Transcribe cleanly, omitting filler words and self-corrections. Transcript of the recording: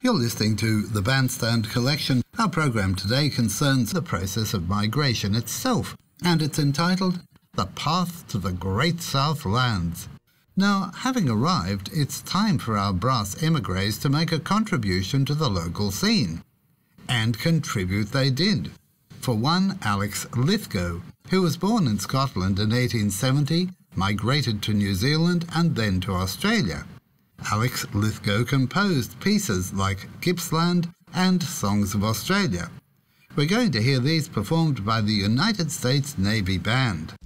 You're listening to the Bandstand Collection. Our program today concerns the process of migration itself, and it's entitled The Path to the Great South Lands. Now, having arrived, it's time for our brass emigres to make a contribution to the local scene. And contribute they did. For one, Alex Lithgow, who was born in Scotland in 1870, migrated to New Zealand and then to Australia. Alex Lithgow composed pieces like Gippsland and Songs of Australia. We're going to hear these performed by the United States Navy Band.